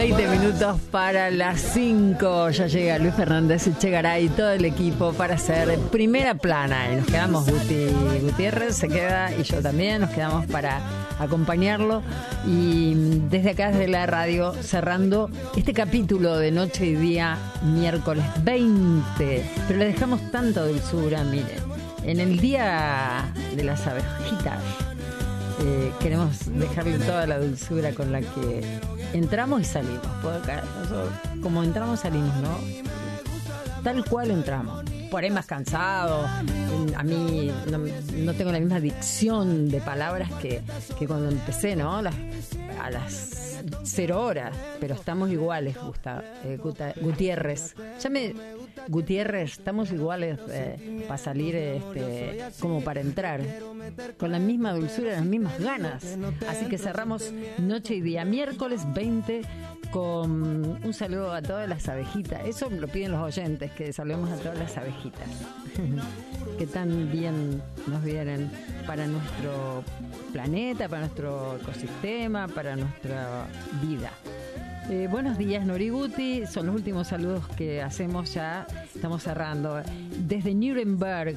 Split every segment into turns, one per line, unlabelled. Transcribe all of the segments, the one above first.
20 minutos para las 5. Ya llega Luis Fernández Echegaray y todo el equipo para hacer primera plana. Y nos quedamos, Gutiérrez se queda y yo también. Nos quedamos para acompañarlo. Y desde acá, desde la radio, cerrando este capítulo de Noche y Día, miércoles 20. Pero le dejamos tanta dulzura, miren. En el Día de las Abejitas, queremos dejarle toda la dulzura con la que entramos y salimos. Nosotros, como entramos, salimos, ¿no? Tal cual entramos. Por ahí más cansado. A mí no tengo la misma dicción de palabras que cuando empecé, ¿no? A las 0 horas. Pero estamos iguales, Gutiérrez. Gutiérrez, estamos iguales para salir como para entrar. Con la misma dulzura, las mismas ganas. Así que cerramos Noche y Día, miércoles 20, con un saludo a todas las abejitas. Eso me lo piden los oyentes, que saludemos a todas las abejitas que tan bien nos vienen para nuestro planeta, para nuestro ecosistema, para nuestra vida. Buenos días, Noriguti. Son los últimos saludos que hacemos, ya estamos cerrando. Desde Nuremberg,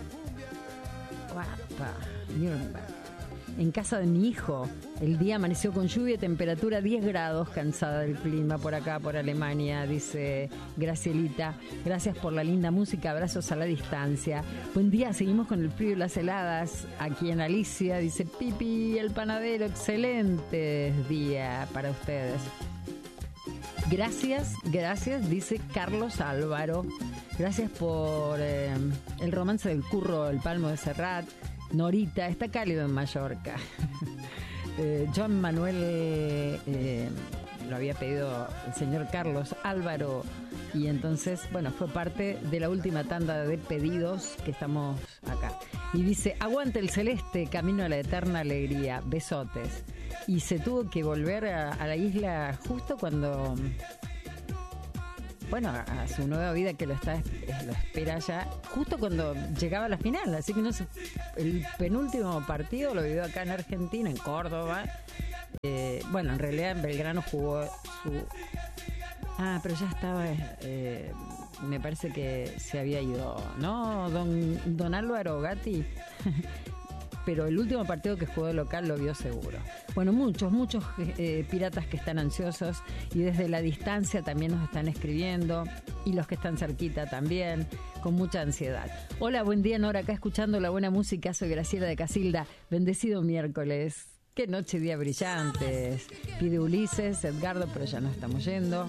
en casa de mi hijo, el día amaneció con lluvia, temperatura 10 grados, cansada del clima por acá, por Alemania, dice Gracielita. Gracias por la linda música, abrazos a la distancia. Buen día, seguimos con el frío y las heladas. Aquí en Alicia, dice Pipi, el panadero, excelente día para ustedes. Gracias, dice Carlos Álvaro. Gracias por el romance del curro, el palmo de Serrat. Norita, está cálido en Mallorca. Joan Manuel lo había pedido el señor Carlos Álvaro. Y entonces, bueno, fue parte de la última tanda de pedidos que estamos acá. Y dice, aguante el celeste, camino a la eterna alegría, besotes. Y se tuvo que volver a la isla justo cuando, bueno, a su nueva vida que lo espera ya, justo cuando llegaba a la final. Así que no sé, el penúltimo partido lo vivió acá en Argentina, en Córdoba. Bueno, en realidad en Belgrano jugó su... pero ya estaba... me parece que se había ido, ¿no? Don Álvaro Gatti. Pero el último partido que jugó de local lo vio seguro. Bueno, muchos piratas que están ansiosos y desde la distancia también nos están escribiendo, y los que están cerquita también, con mucha ansiedad. Hola, buen día, Nora, acá escuchando la buena música, soy Graciela de Casilda. Bendecido miércoles. Qué noche y día brillantes. Pide Ulises, Edgardo, pero ya no estamos yendo.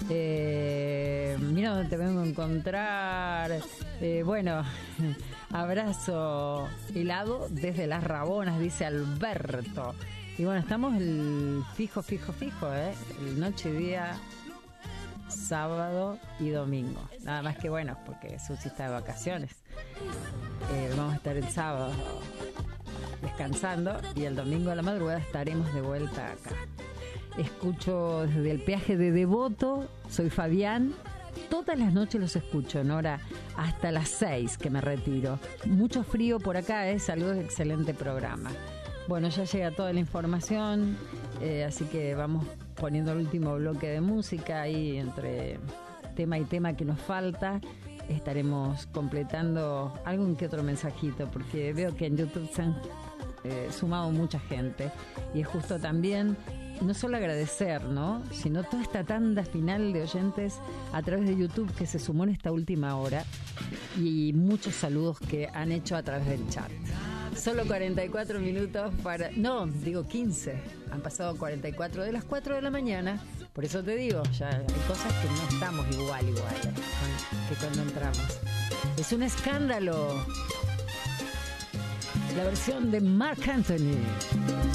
Mira dónde te vengo a encontrar. Bueno, abrazo helado desde Las Rabonas, dice Alberto. Y bueno, estamos el fijo, el noche y día, sábado y domingo. Nada más que bueno, porque Susi está de vacaciones. Vamos a estar el sábado descansando y el domingo a la madrugada estaremos de vuelta acá. Escucho desde el peaje de Devoto, soy Fabián. Todas las noches los escucho, Nora, hasta las 6 que me retiro. Mucho frío por acá, saludos, excelente programa. Bueno, ya llega toda la información, así que vamos poniendo el último bloque de música ahí entre tema y tema que nos falta. Estaremos completando algún que otro mensajito, porque veo que en YouTube se han sumado mucha gente. Y es justo también, no solo agradecer, ¿no?, sino toda esta tanda final de oyentes a través de YouTube que se sumó en esta última hora, y muchos saludos que han hecho a través del chat. Solo 44 minutos para... No, digo 15. Han pasado 44 de las 4 de la mañana. Por eso te digo, ya hay cosas que no estamos igual que cuando entramos. Es un escándalo. La versión de Marc Anthony.